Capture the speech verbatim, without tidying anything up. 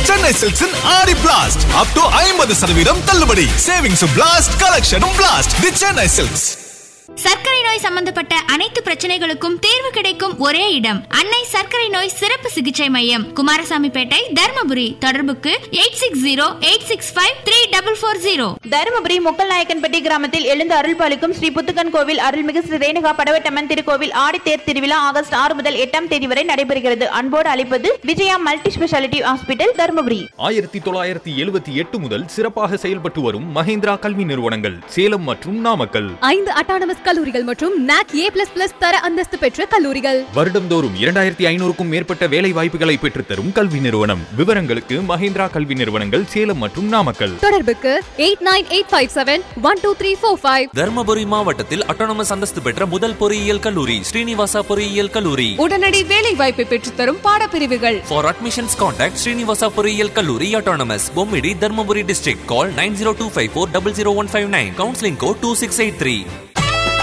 Chennai Silks in Aadi Blast up to ஐம்பது சதவீதம் தள்ளுபடி. Savings blast, collection blast. The Chennai Silks. சர்க்கரை நோய் சம்பந்தப்பட்ட அனைத்து பிரச்சனைகளுக்கும் தீர்வு கிடைக்கும் ஒரே இடம் அன்னை சர்க்கரை நோய் சிறப்பு சிகிச்சை மையம், குமாரசாமிப்பேட்டை, தர்மபுரி. தொடர்புக்கு eight six zero eight six five three double four zero. Dharmapuri Mukkalnayakkanpatti கிராமத்தில் எழுந்து அருள்பாலிக்கும் ஸ்ரீ புத்துக்கன் கோவில் அருள்மிகு ஸ்ரீ ரேணுகா படவட்டம்மன் திருக்கோவில் ஆடித்தேர் திருவிழா ஆகஸ்ட் ஆறு முதல் எட்டாம் தேதி வரை நடைபெறுகிறது. அன்போடு அழைப்பது Vijaya multi speciality hospital, Dharmapuri. ஆயிரத்தி தொள்ளாயிரத்தி எழுபத்தி எட்டு முதல் சிறப்பாக செயல்பட்டு வரும் மஹேந்திரா கல்வி நிறுவனங்கள் சேலம் மற்றும் நாமக்கல். ஐந்து அட்டானமஸ் கல்லூரிகள் மற்றும் நாக் ஏ பிளஸ் பிளஸ் தர அந்தஸ்து பெற்ற கல்லூரிகள். வருடம்தோறும் இரண்டாயிரத்தி ஐநூறுக்கும் மேற்பட்ட வேலை வாய்ப்புகளை பெற்றுத் தரும் கல்வி நிறுவனம். விவரங்களுக்கு மஹேந்திரா கல்வி நிறுவனங்கள் சேலம் மற்றும் நாமக்கல். தொடர்புக்கு eight nine eight five seven one two three four five. Dharmapuri மாவட்டத்தில் அட்டானமஸ் அந்தஸ்து பெற்ற முதல் பொறியியல் கல்லூரி ஸ்ரீனிவாசா பொறியியல் கல்லூரி. உடனடி வேலை வாய்ப்பை பெற்றுத் தரும் பாடப்பிரிவுகள். For admissions contact ஸ்ரீனிவாசா பொறியியல் கல்லூரி autonomous, Bommidi, Dharmapuri district. Call nine zero two five four zero zero one five nine. Counseling code two six eight three.